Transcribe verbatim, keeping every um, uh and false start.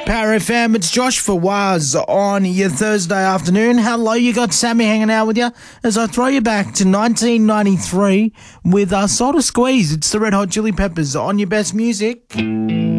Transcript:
Power F M, it's Josh for Waz on your Thursday afternoon. Hello, you got Sammy hanging out with you as I throw you back to nineteen ninety-three with uh, Soda Squeeze. It's the Red Hot Chili Peppers on your best music.